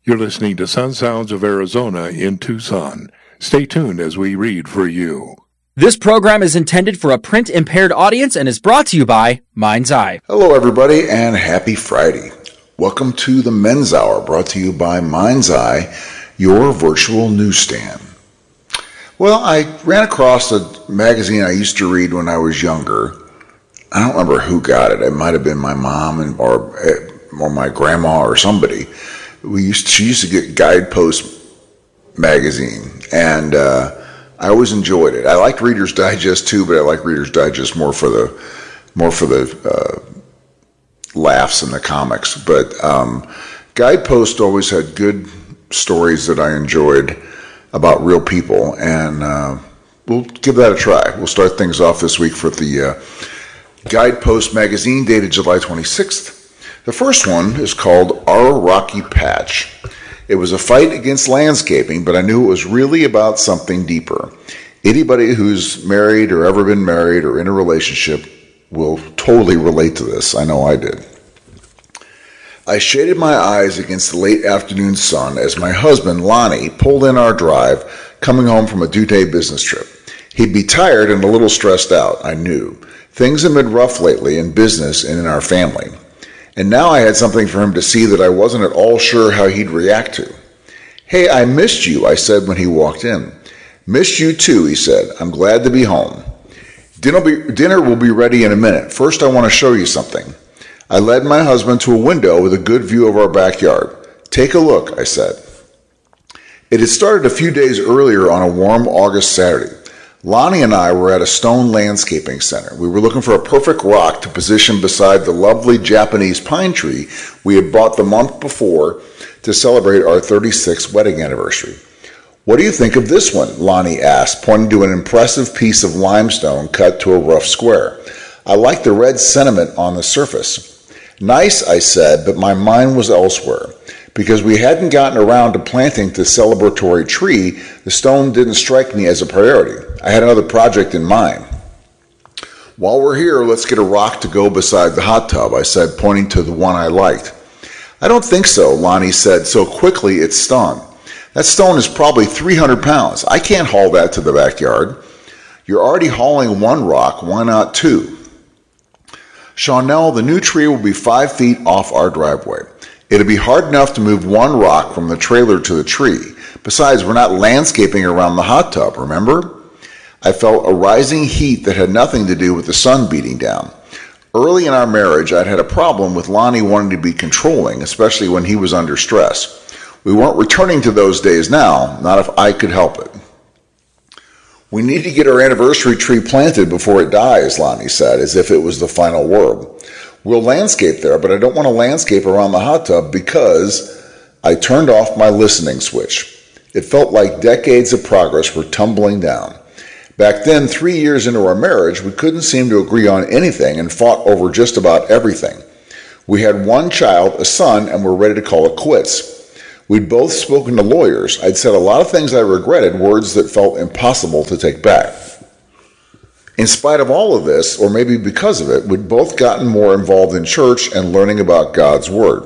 You're listening to Sun Sounds of Arizona in Tucson. Stay tuned as we read for you. This program is intended for a print-impaired audience and is brought to you by Mind's Eye. Hello, everybody, and happy Friday. Welcome to the Men's Hour, brought to you by Mind's Eye, your virtual newsstand. Well, I ran across a magazine I used to read when I was younger. I don't remember who got it. It might have been my mom or my grandma or somebody. She used to get Guidepost magazine, and I always enjoyed it. I liked Reader's Digest too, but I like Reader's Digest more for the laughs and the comics. But Guidepost always had good stories that I enjoyed about real people, and we'll give that a try. We'll start things off this week with the Guidepost magazine, dated July 26th. The first one is called Our Rocky Patch. It was a fight against landscaping, but I knew it was really about something deeper. Anybody who's married or ever been married or in a relationship will totally relate to this. I know I did. I shaded my eyes against the late afternoon sun as my husband, Lonnie, pulled in our drive, coming home from a due-day business trip. He'd be tired and a little stressed out, I knew. Things had been rough lately in business and in our family. And now I had something for him to see that I wasn't at all sure how he'd react to. "Hey, I missed you," I said when he walked in. "Missed you too," he said. "I'm glad to be home. Dinner will be ready in a minute. First, I want to show you something." I led my husband to a window with a good view of our backyard. "Take a look," I said. It had started a few days earlier on a warm August Saturday. Lonnie and I were at a stone landscaping center. We were looking for a perfect rock to position beside the lovely Japanese pine tree we had bought the month before to celebrate our 36th wedding anniversary. "What do you think of this one?" Lonnie asked, pointing to an impressive piece of limestone cut to a rough square. "I like the red sentiment on the surface." "Nice," I said, but my mind was elsewhere. Because we hadn't gotten around to planting the celebratory tree, the stone didn't strike me as a priority. I had another project in mind. "While we're here, let's get a rock to go beside the hot tub," I said, pointing to the one I liked. "I don't think so," Lonnie said so quickly it stung. "That stone is probably 300 pounds. I can't haul that to the backyard." "You're already hauling one rock. Why not two?" "Shawnell, the new tree will be 5 feet off our driveway. It'll be hard enough to move one rock from the trailer to the tree. Besides, we're not landscaping around the hot tub, remember?" I felt a rising heat that had nothing to do with the sun beating down. Early in our marriage, I'd had a problem with Lonnie wanting to be controlling, especially when he was under stress. We weren't returning to those days now, not if I could help it. "We need to get our anniversary tree planted before it dies," Lonnie said, as if it was the final word. "We'll landscape there, but I don't want to landscape around the hot tub because..." I turned off my listening switch. It felt like decades of progress were tumbling down. Back then, 3 years into our marriage, we couldn't seem to agree on anything and fought over just about everything. We had one child, a son, and were ready to call it quits. We'd both spoken to lawyers. I'd said a lot of things I regretted, words that felt impossible to take back. In spite of all of this, or maybe because of it, we'd both gotten more involved in church and learning about God's Word.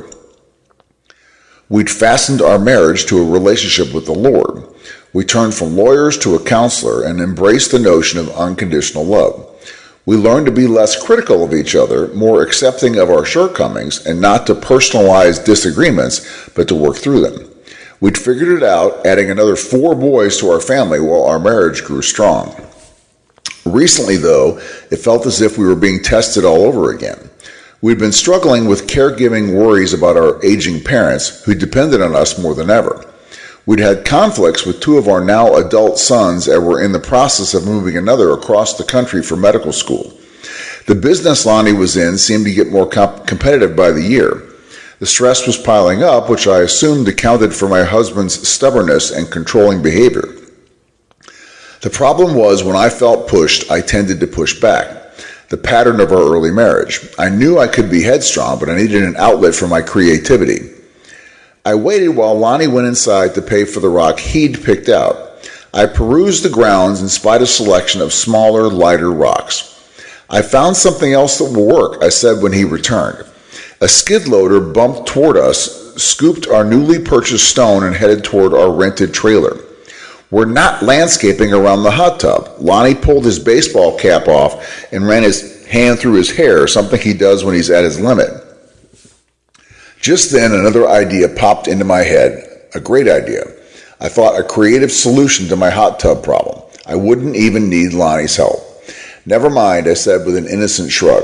We'd fastened our marriage to a relationship with the Lord. We turned from lawyers to a counselor and embraced the notion of unconditional love. We learned to be less critical of each other, more accepting of our shortcomings, and not to personalize disagreements, but to work through them. We'd figured it out, adding another 4 boys to our family while our marriage grew strong. Recently, though, it felt as if we were being tested all over again. We'd been struggling with caregiving worries about our aging parents, who depended on us more than ever. We'd had conflicts with 2 of our now adult sons and were in the process of moving another across the country for medical school. The business Lonnie was in seemed to get more competitive by the year. The stress was piling up, which I assumed accounted for my husband's stubbornness and controlling behavior. The problem was, when I felt pushed, I tended to push back. The pattern of our early marriage. I knew I could be headstrong, but I needed an outlet for my creativity. I waited while Lonnie went inside to pay for the rock he'd picked out. I perused the grounds and spied a selection of smaller, lighter rocks. "I found something else that will work," I said when he returned. A skid loader bumped toward us scooped our newly purchased stone and headed toward our rented trailer. We're not landscaping around the hot tub. Lonnie pulled his baseball cap off and ran his hand through his hair, something he does when he's at his limit. Just then, another idea popped into my head, a great idea. I thought a creative solution to my hot tub problem. I wouldn't even need Lonnie's help. Never mind, I said with an innocent shrug.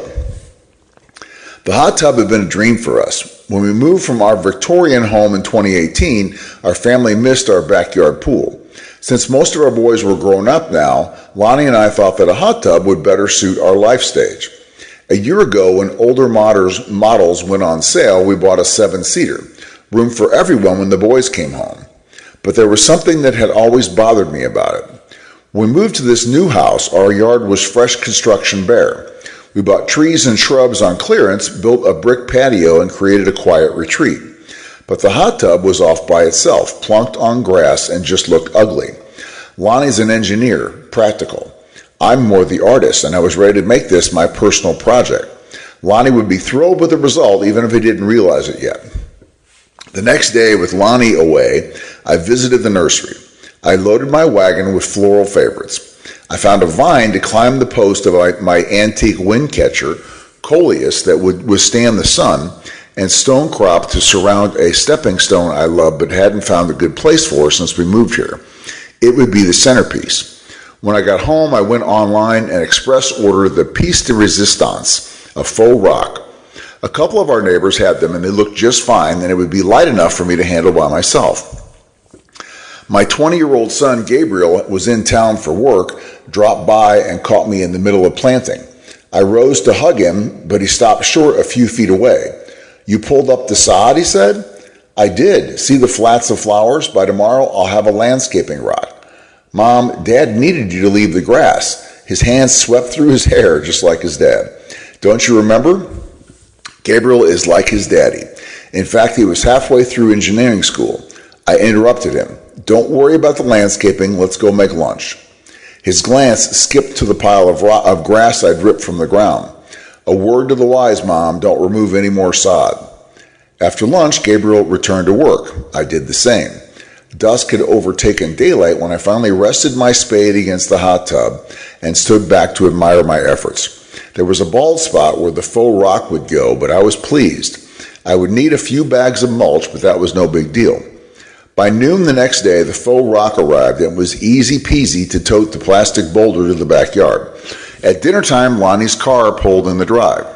The hot tub had been a dream for us. When we moved from our Victorian home in 2018, our family missed our backyard pool. Since most of our boys were grown up now, Lonnie and I thought that a hot tub would better suit our life stage. A year ago, when older models went on sale, we bought a 7-seater, room for everyone when the boys came home. But there was something that had always bothered me about it. When we moved to this new house, our yard was fresh construction bare. We bought trees and shrubs on clearance, built a brick patio, and created a quiet retreat. But the hot tub was off by itself, plunked on grass, and just looked ugly. Lonnie's an engineer, practical. I'm more the artist, and I was ready to make this my personal project. Lonnie would be thrilled with the result, even if he didn't realize it yet. The next day, with Lonnie away, I visited the nursery. I loaded my wagon with floral favorites. I found a vine to climb the post of my antique wind catcher, coleus, that would withstand the sun, and stone crop to surround a stepping stone I loved but hadn't found a good place for since we moved here. It would be the centerpiece. When I got home, I went online and express ordered the piece de resistance, a faux rock. A couple of our neighbors had them and they looked just fine, and it would be light enough for me to handle by myself. My 20-year-old son, Gabriel, was in town for work, dropped by and caught me in the middle of planting. I rose to hug him, but he stopped short a few feet away. You pulled up the sod, he said. I did. See the flats of flowers? By tomorrow, I'll have a landscaping rock. Mom, Dad needed you to leave the grass. His hands swept through his hair just like his dad. Don't you remember? Gabriel is like his daddy. In fact, he was halfway through engineering school. I interrupted him. Don't worry about the landscaping. Let's go make lunch. His glance skipped to the pile of grass I'd ripped from the ground. A word to the wise, Mom. Don't remove any more sod. After lunch, Gabriel returned to work. I did the same. Dusk had overtaken daylight when I finally rested my spade against the hot tub and stood back to admire my efforts. There was a bald spot where the faux rock would go, but I was pleased. I would need a few bags of mulch, but that was no big deal. By noon the next day, the faux rock arrived, and it was easy peasy to tote the plastic boulder to the backyard. At dinner time, Lonnie's car pulled in the drive.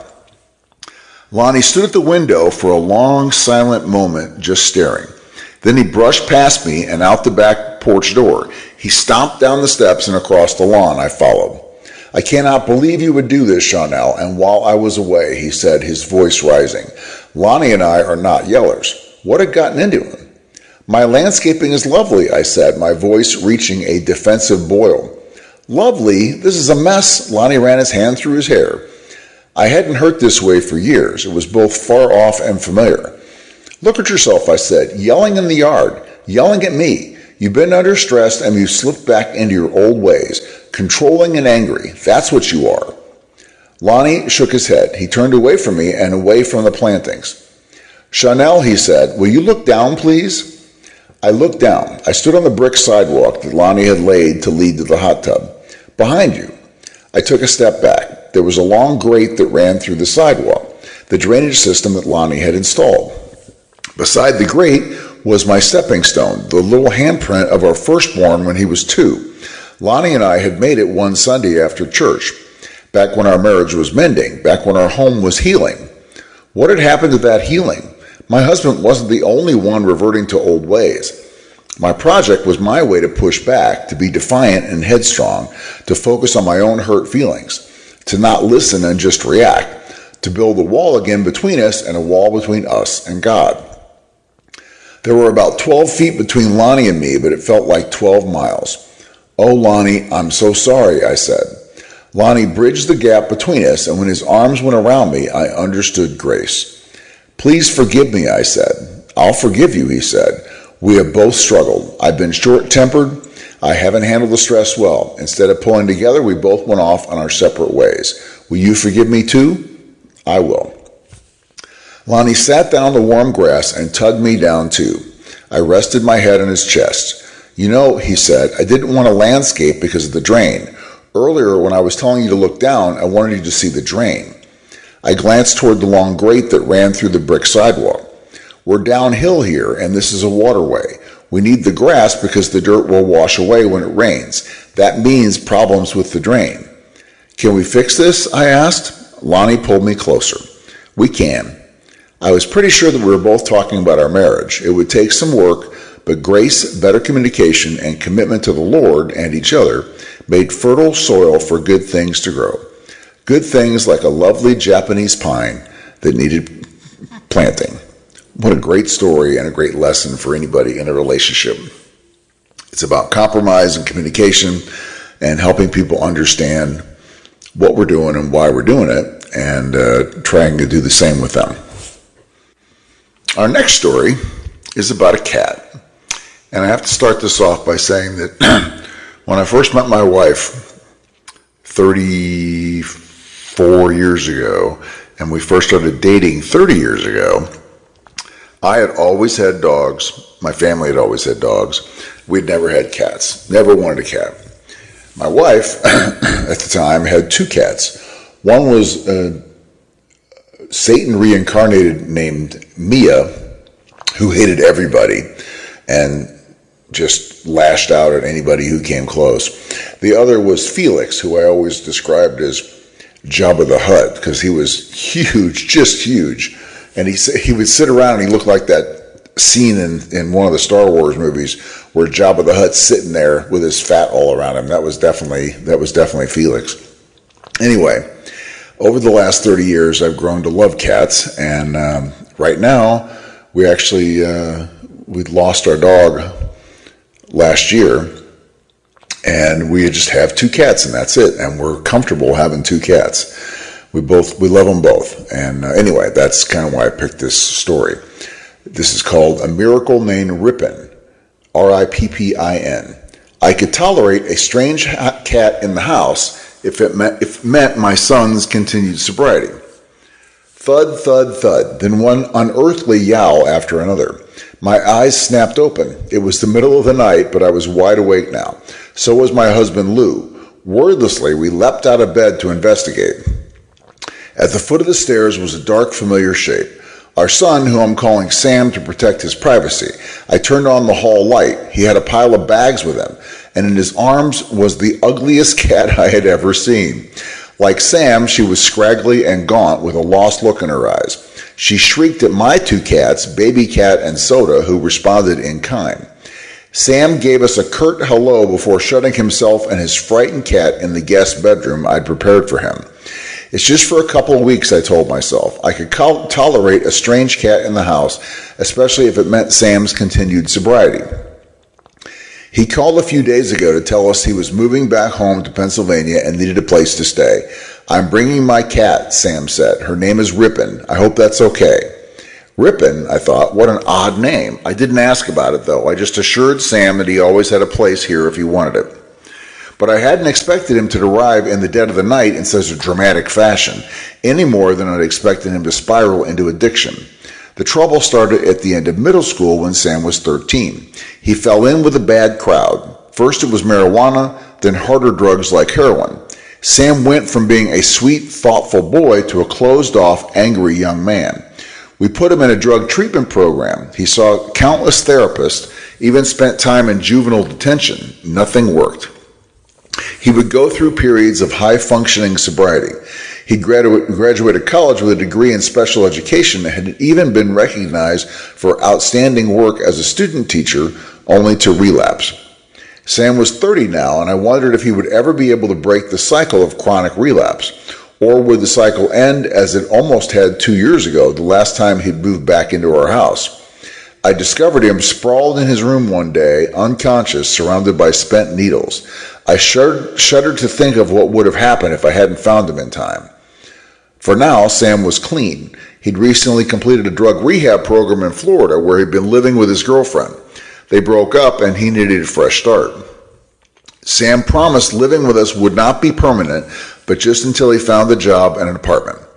Lonnie stood at the window for a long, silent moment, just staring. Then he brushed past me and out the back porch door. He stomped down the steps and across the lawn. I followed. I cannot believe you would do this, Chanel, and while I was away, he said, his voice rising. Lonnie and I are not yellers. What had gotten into him? My landscaping is lovely, I said, my voice reaching a defensive boil. Lovely? This is a mess. Lonnie ran his hand through his hair. I hadn't hurt this way for years. It was both far off and familiar. Look at yourself, I said, yelling in the yard, yelling at me. You've been under stress and you've slipped back into your old ways, controlling and angry. That's what you are. Lonnie shook his head. He turned away from me and away from the plantings. Chanel, he said, will you look down, please? I looked down. I stood on the brick sidewalk that Lonnie had laid to lead to the hot tub. Behind you. I took a step back. There was a long grate that ran through the sidewalk, the drainage system that Lonnie had installed. Beside the grate was my stepping stone, the little handprint of our firstborn when he was 2. Lonnie and I had made it one Sunday after church, back when our marriage was mending, back when our home was healing. What had happened to that healing? My husband wasn't the only one reverting to old ways. My project was my way to push back, to be defiant and headstrong, to focus on my own hurt feelings, to not listen and just react, to build a wall again between us and a wall between us and God. There were about 12 feet between Lonnie and me, but it felt like 12 miles. Oh, Lonnie, I'm so sorry, I said. Lonnie bridged the gap between us, and when his arms went around me, I understood grace. Please forgive me, I said. I'll forgive you, he said. We have both struggled. I've been short-tempered. I haven't handled the stress well. Instead of pulling together, we both went off on our separate ways. Will you forgive me too? I will. Lonnie sat down on the warm grass and tugged me down too. I rested my head on his chest. You know, he said, I didn't want a landscape because of the drain. Earlier, when I was telling you to look down, I wanted you to see the drain. I glanced toward the long grate that ran through the brick sidewalk. We're downhill here, and this is a waterway. We need the grass because the dirt will wash away when it rains. That means problems with the drain. Can we fix this? I asked. Lonnie pulled me closer. We can. I was pretty sure that we were both talking about our marriage. It would take some work, but grace, better communication, and commitment to the Lord and each other made fertile soil for good things to grow. Good things like a lovely Japanese pine that needed planting. What a great story and a great lesson for anybody in a relationship. It's about compromise and communication and helping people understand what we're doing and why we're doing it, and trying to do the same with them. Our next story is about a cat. And I have to start this off by saying that when I first met my wife 34 years ago, and we first started dating 30 years ago, I had always had dogs. My family had always had dogs. We'd never had cats. Never wanted a cat. My wife, at the time, had 2 cats. One was Satan reincarnated named Mia, who hated everybody and just lashed out at anybody who came close. The other was Felix, who I always described as Jabba the Hutt, because he was huge, just huge. And he would sit around and he looked like that scene in one of the Star Wars movies where Jabba the Hutt's sitting there with his fat all around him. That was definitely Felix. Anyway, over the last 30 years, I've grown to love cats, and right now, we actually we lost our dog last year, and we just have 2 cats, and that's it. And we're comfortable having 2 cats. We love them both. And anyway, that's kind of why I picked this story. This is called A Miracle Named Rippin, R-I-P-P-I-N. I could tolerate a strange cat in the house if it meant my son's continued sobriety. Thud, thud, thud, then one unearthly yowl after another. My eyes snapped open. It was the middle of the night, but I was wide awake now. So was my husband, Lou. Wordlessly, we leapt out of bed to investigate. At the foot of the stairs was a dark, familiar shape. Our son, who I'm calling Sam to protect his privacy. I turned on the hall light. He had a pile of bags with him, and in his arms was the ugliest cat I had ever seen. Like Sam, she was scraggly and gaunt with a lost look in her eyes. She shrieked at my 2 cats, Baby Cat and Soda, who responded in kind. Sam gave us a curt hello before shutting himself and his frightened cat in the guest bedroom I'd prepared for him. It's just for a couple of weeks, I told myself. I could tolerate a strange cat in the house, especially if it meant Sam's continued sobriety. He called a few days ago to tell us he was moving back home to Pennsylvania and needed a place to stay. I'm bringing my cat, Sam said. Her name is Rippin. I hope that's okay. Rippin, I thought, what an odd name. I didn't ask about it, though. I just assured Sam that he always had a place here if he wanted it. But I hadn't expected him to arrive in the dead of the night in such a dramatic fashion, any more than I'd expected him to spiral into addiction. The trouble started at the end of middle school when Sam was 13. He fell in with a bad crowd. First it was marijuana, then harder drugs like heroin. Sam went from being a sweet, thoughtful boy to a closed-off, angry young man. We put him in a drug treatment program. He saw countless therapists, even spent time in juvenile detention. Nothing worked. He would go through periods of high-functioning sobriety. He graduated college with a degree in special education and had even been recognized for outstanding work as a student teacher, only to relapse. Sam was 30 now, and I wondered if he would ever be able to break the cycle of chronic relapse. Or would the cycle end as it almost had 2 years ago, the last time he'd moved back into our house? I discovered him sprawled in his room one day, unconscious, surrounded by spent needles. I shuddered to think of what would have happened if I hadn't found him in time. For now, Sam was clean. He'd recently completed a drug rehab program in Florida where he'd been living with his girlfriend. They broke up and he needed a fresh start. Sam promised living with us would not be permanent, but just until he found a job and an apartment.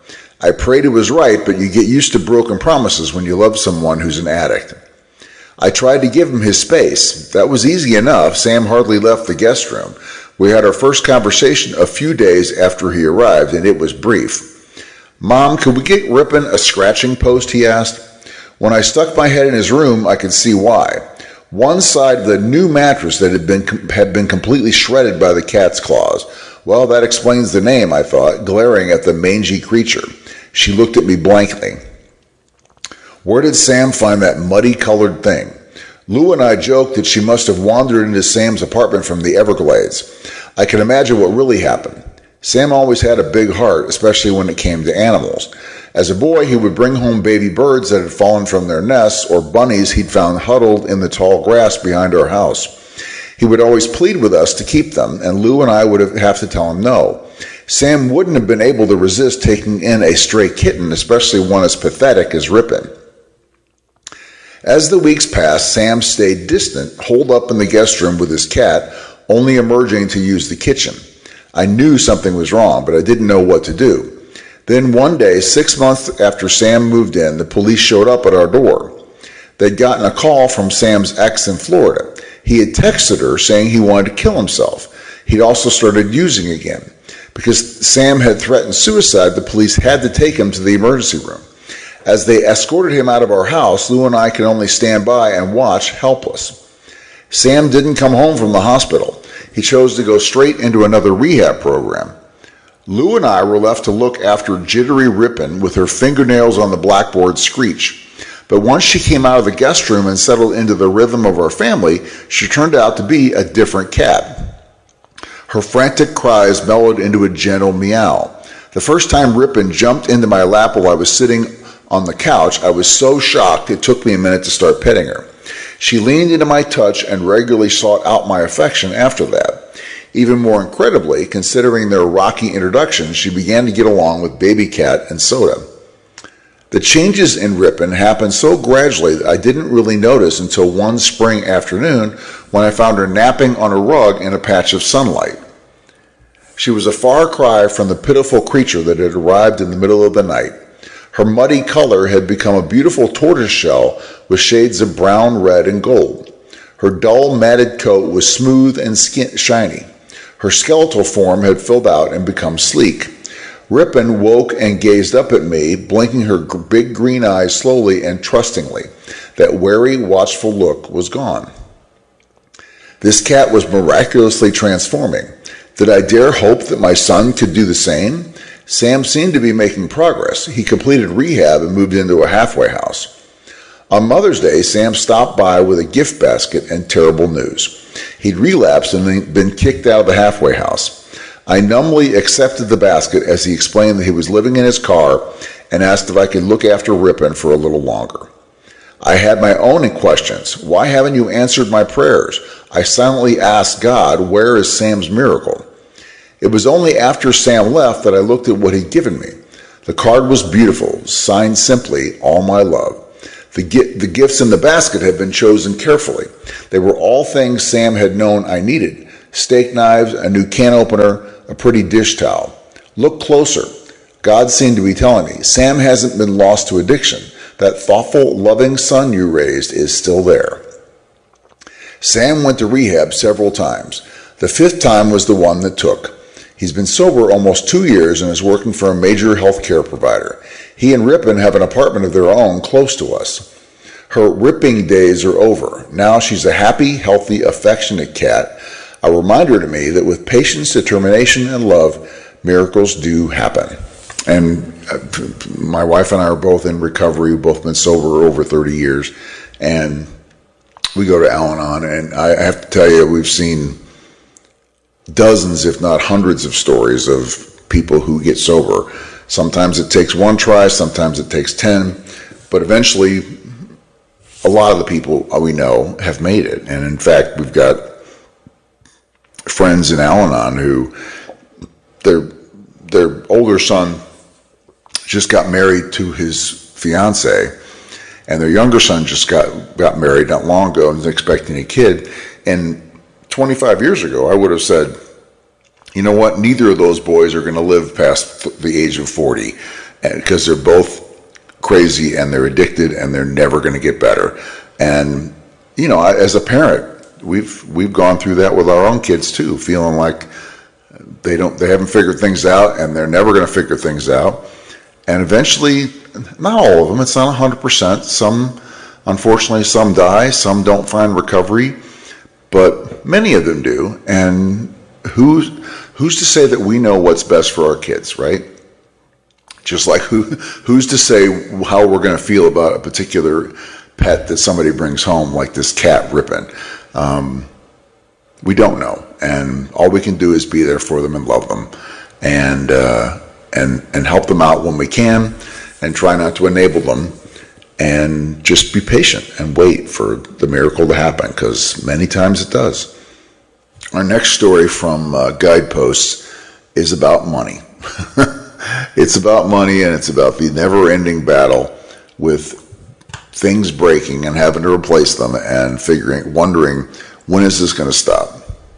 I prayed it was right, but you get used to broken promises when you love someone who's an addict. I tried to give him his space. That was easy enough. Sam hardly left the guest room. We had our first conversation a few days after he arrived, and it was brief. Mom, could we get Ripon a scratching post, he asked. When I stuck my head in his room, I could see why. One side of the new mattress that had been completely shredded by the cat's claws. Well, that explains the name, I thought, glaring at the mangy creature. She looked at me blankly. Where did Sam find that muddy-colored thing? Lou and I joked that she must have wandered into Sam's apartment from the Everglades. I can imagine what really happened. Sam always had a big heart, especially when it came to animals. As a boy, he would bring home baby birds that had fallen from their nests or bunnies he'd found huddled in the tall grass behind our house. He would always plead with us to keep them, and Lou and I would have to tell him no. Sam wouldn't have been able to resist taking in a stray kitten, especially one as pathetic as Ripon. As the weeks passed, Sam stayed distant, holed up in the guest room with his cat, only emerging to use the kitchen. I knew something was wrong, but I didn't know what to do. Then one day, 6 months after Sam moved in, the police showed up at our door. They'd gotten a call from Sam's ex in Florida. He had texted her saying he wanted to kill himself. He'd also started using again. Because Sam had threatened suicide, the police had to take him to the emergency room. As they escorted him out of our house, Lou and I could only stand by and watch, helpless. Sam didn't come home from the hospital. He chose to go straight into another rehab program. Lou and I were left to look after jittery Ripon with her fingernails on the blackboard screech. But once she came out of the guest room and settled into the rhythm of our family, she turned out to be a different cat. Her frantic cries mellowed into a gentle meow. The first time Ripon jumped into my lap while I was sitting on the couch, I was so shocked it took me a minute to start petting her. She leaned into my touch and regularly sought out my affection after that. Even more incredibly, considering their rocky introduction, she began to get along with Baby Cat and Soda. The changes in Ripon happened so gradually that I didn't really notice until one spring afternoon when I found her napping on a rug in a patch of sunlight. She was a far cry from the pitiful creature that had arrived in the middle of the night. Her muddy color had become a beautiful tortoiseshell with shades of brown, red, and gold. Her dull, matted coat was smooth and shiny. Her skeletal form had filled out and become sleek. Ripon woke and gazed up at me, blinking her big green eyes slowly and trustingly. That wary, watchful look was gone. This cat was miraculously transforming. Did I dare hope that my son could do the same? Sam seemed to be making progress. He completed rehab and moved into a halfway house. On Mother's Day, Sam stopped by with a gift basket and terrible news. He'd relapsed and been kicked out of the halfway house. I numbly accepted the basket as he explained that he was living in his car and asked if I could look after Ripon for a little longer. I had my own questions. Why haven't you answered my prayers? I silently asked God, where is Sam's miracle? It was only after Sam left that I looked at what he'd given me. The card was beautiful, signed simply, all my love. The gifts in the basket had been chosen carefully. They were all things Sam had known I needed. Steak knives, a new can opener, a pretty dish towel. Look closer. God seemed to be telling me, Sam hasn't been lost to addiction. That thoughtful, loving son you raised is still there. Sam went to rehab several times. The 5th time was the one that took. He's been sober almost 2 years and is working for a major health care provider. He and Ripon have an apartment of their own close to us. Her ripping days are over. Now she's a happy, healthy, affectionate cat, a reminder to me that with patience, determination, and love, miracles do happen. And my wife and I are both in recovery. We've both been sober over 30 years. And we go to Al-Anon, and I have to tell you, we've seen dozens, if not hundreds of stories of people who get sober. Sometimes it takes one try, sometimes it takes 10, but eventually a lot of the people we know have made it. And in fact, we've got friends in Al-Anon who their older son just got married to his fiance, and their younger son just got married not long ago and is expecting a kid. And 25 years ago, I would have said, you know what, neither of those boys are going to live past the age of 40. because they're both crazy and they're addicted and they're never going to get better. And as a parent, we've gone through that with our own kids too, feeling like they haven't figured things out and they're never going to figure things out. And eventually, not all of them, it's not 100%. Some, unfortunately, some die, some don't find recovery, but many of them do. And who's to say that we know what's best for our kids, right? Just like who's to say how we're going to feel about a particular pet that somebody brings home, like this cat Rippin. We don't know, and all we can do is be there for them and love them, and help them out when we can, and try not to enable them, and just be patient and wait for the miracle to happen, because many times it does. Our next story from Guideposts is about money. It's about money, and it's about the never-ending battle with things breaking and having to replace them and wondering, when is this going to stop?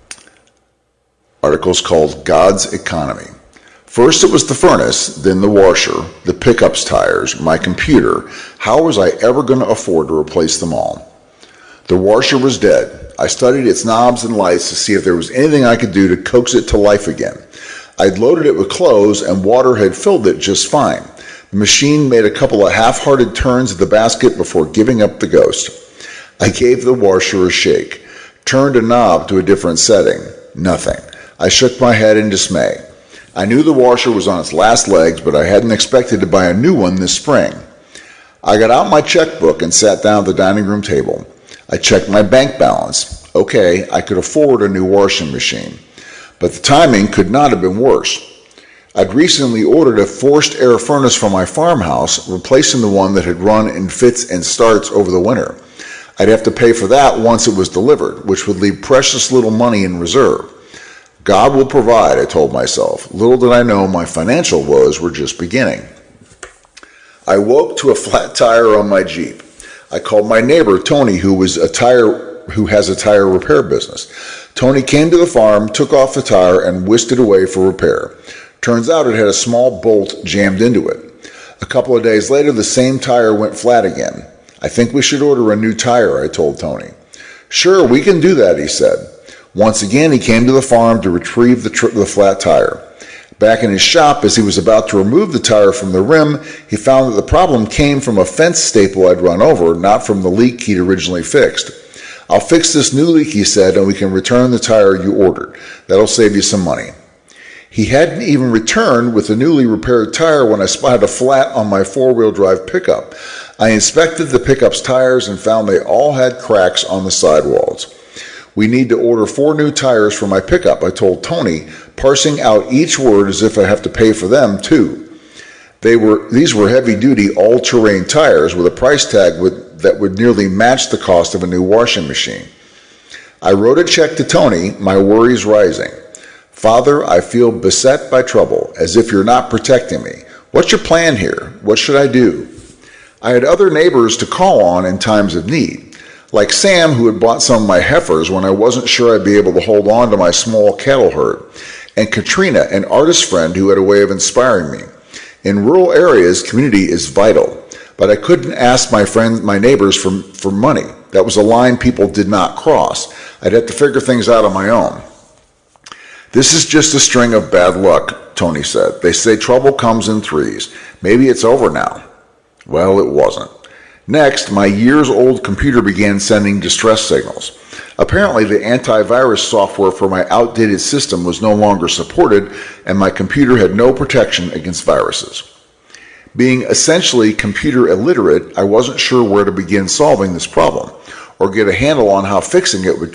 Article's called God's Economy. First it was the furnace, then the washer, the pickups tires, my computer. How was I ever going to afford to replace them all? The washer was dead. I studied its knobs and lights to see if there was anything I could do to coax it to life again. I'd loaded it with clothes and water had filled it just fine. The machine made a couple of half-hearted turns of the basket before giving up the ghost. I gave the washer a shake, turned a knob to a different setting. Nothing. I shook my head in dismay. I knew the washer was on its last legs, but I hadn't expected to buy a new one this spring. I got out my checkbook and sat down at the dining room table. I checked my bank balance. Okay, I could afford a new washing machine. But the timing could not have been worse. I'd recently ordered a forced air furnace for my farmhouse, replacing the one that had run in fits and starts over the winter. I'd have to pay for that once it was delivered, which would leave precious little money in reserve. God will provide, I told myself. Little did I know my financial woes were just beginning. I woke to a flat tire on my Jeep. I called my neighbor, Tony, who has a tire repair business. Tony came to the farm, took off the tire, and whisked it away for repair. Turns out it had a small bolt jammed into it. A couple of days later, the same tire went flat again. I think we should order a new tire, I told Tony. Sure, we can do that, he said. Once again, he came to the farm to retrieve the flat tire. Back in his shop, as he was about to remove the tire from the rim, he found that the problem came from a fence staple I'd run over, not from the leak he'd originally fixed. I'll fix this new leak, he said, and we can return the tire you ordered. That'll save you some money. He hadn't even returned with the newly repaired tire when I spotted a flat on my four-wheel drive pickup. I inspected the pickup's tires and found they all had cracks on the sidewalls. We need to order 4 new tires for my pickup, I told Tony, parsing out each word as if I have to pay for them too. These were heavy-duty, all-terrain tires with a price tag that would nearly match the cost of a new washing machine. I wrote a check to Tony, my worries rising. Father, I feel beset by trouble, as if you're not protecting me. What's your plan here? What should I do? I had other neighbors to call on in times of need. Like Sam, who had bought some of my heifers when I wasn't sure I'd be able to hold on to my small cattle herd, and Katrina, an artist friend who had a way of inspiring me. In rural areas, community is vital, but I couldn't ask my neighbors for money. That was a line people did not cross. I'd have to figure things out on my own. This is just a string of bad luck, Tony said. They say trouble comes in threes. Maybe it's over now. Well, it wasn't. Next, my years-old computer began sending distress signals. Apparently, the antivirus software for my outdated system was no longer supported, and my computer had no protection against viruses. Being essentially computer illiterate, I wasn't sure where to begin solving this problem, or get a handle on how much fixing it would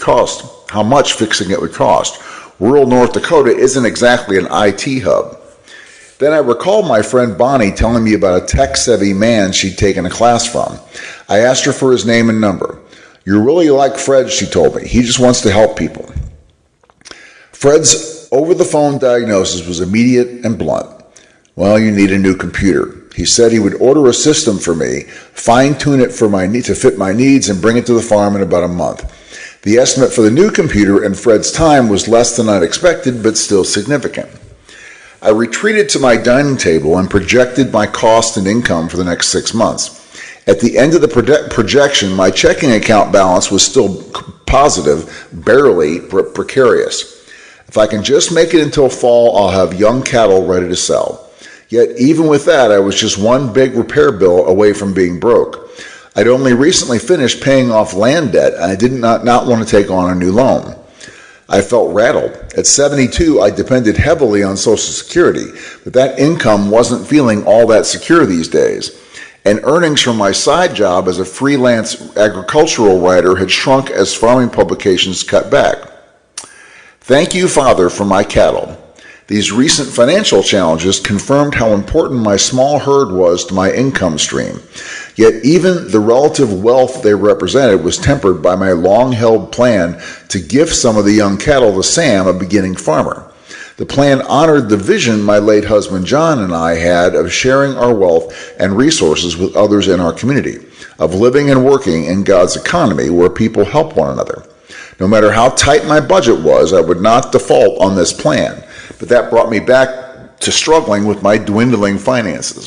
cost. Rural North Dakota isn't exactly an IT hub. Then I recalled my friend Bonnie telling me about a tech-savvy man she'd taken a class from. I asked her for his name and number. You're really like Fred, she told me. He just wants to help people. Fred's over-the-phone diagnosis was immediate and blunt. Well, you need a new computer. He said he would order a system for me, fine-tune it to fit my needs, and bring it to the farm in about a month. The estimate for the new computer and Fred's time was less than I'd expected, but still significant. I retreated to my dining table and projected my cost and income for the next 6 months. At the end of the projection, my checking account balance was still positive, barely precarious. If I can just make it until fall, I'll have young cattle ready to sell. Yet even with that, I was just one big repair bill away from being broke. I'd only recently finished paying off land debt, and I did not want to take on a new loan. I felt rattled. At 72, I depended heavily on Social Security, but that income wasn't feeling all that secure these days. And earnings from my side job as a freelance agricultural writer had shrunk as farming publications cut back. Thank you, Father, for my cattle. These recent financial challenges confirmed how important my small herd was to my income stream. Yet even the relative wealth they represented was tempered by my long-held plan to gift some of the young cattle to Sam, a beginning farmer. The plan honored the vision my late husband John and I had of sharing our wealth and resources with others in our community, of living and working in God's economy where people help one another. No matter how tight my budget was, I would not default on this plan, but that brought me back to struggling with my dwindling finances.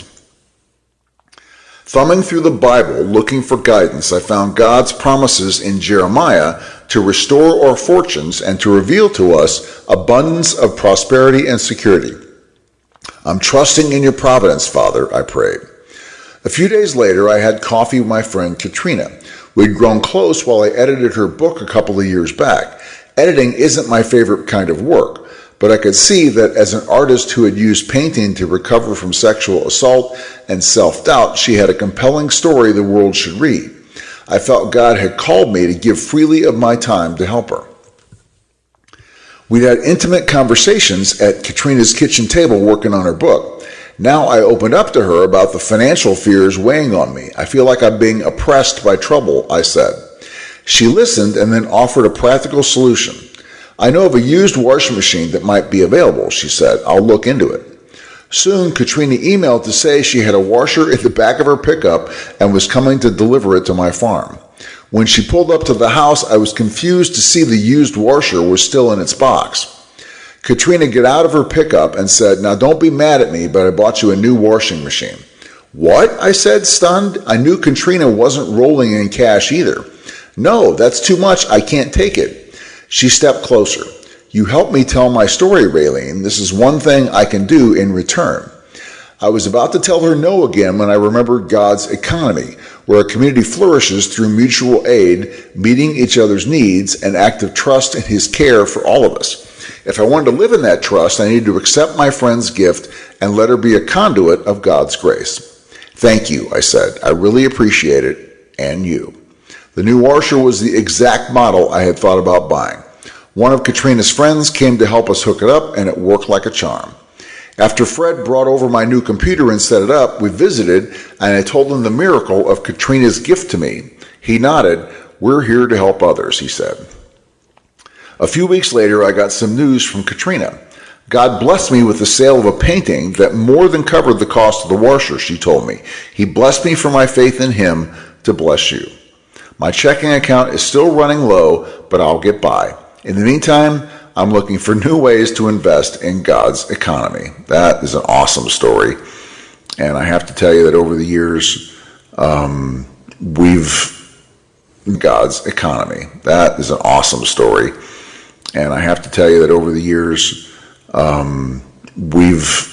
Thumbing through the Bible, looking for guidance, I found God's promises in Jeremiah to restore our fortunes and to reveal to us abundance of prosperity and security. I'm trusting in your providence, Father, I prayed. A few days later, I had coffee with my friend Katrina. We'd grown close while I edited her book a couple of years back. Editing isn't my favorite kind of work, but I could see that as an artist who had used painting to recover from sexual assault and self-doubt, she had a compelling story the world should read. I felt God had called me to give freely of my time to help her. We'd had intimate conversations at Katrina's kitchen table working on her book. Now I opened up to her about the financial fears weighing on me. I feel like I'm being oppressed by trouble, I said. She listened and then offered a practical solution. I know of a used washing machine that might be available, she said. I'll look into it. Soon, Katrina emailed to say she had a washer in the back of her pickup and was coming to deliver it to my farm. When she pulled up to the house, I was confused to see the used washer was still in its box. Katrina got out of her pickup and said, "Now don't be mad at me, but I bought you a new washing machine." "What?" I said, stunned. I knew Katrina wasn't rolling in cash either. "No, that's too much. I can't take it." She stepped closer. "You helped me tell my story, Raylene. This is one thing I can do in return." I was about to tell her no again when I remembered God's economy, where a community flourishes through mutual aid, meeting each other's needs, and active trust in His care for all of us. If I wanted to live in that trust, I needed to accept my friend's gift and let her be a conduit of God's grace. "Thank you," I said. "I really appreciate it, and you." The new washer was the exact model I had thought about buying. One of Katrina's friends came to help us hook it up, and it worked like a charm. After Fred brought over my new computer and set it up, we visited, and I told him the miracle of Katrina's gift to me. He nodded. "We're here to help others," he said. A few weeks later, I got some news from Katrina. "God blessed me with the sale of a painting that more than covered the cost of the washer," she told me. "He blessed me for my faith in Him to bless you. My checking account is still running low, but I'll get by. In the meantime, I'm looking for new ways to invest in God's economy." That is an awesome story. And I have to tell you that over the years, God's economy. That is an awesome story. And I have to tell you that over the years, we've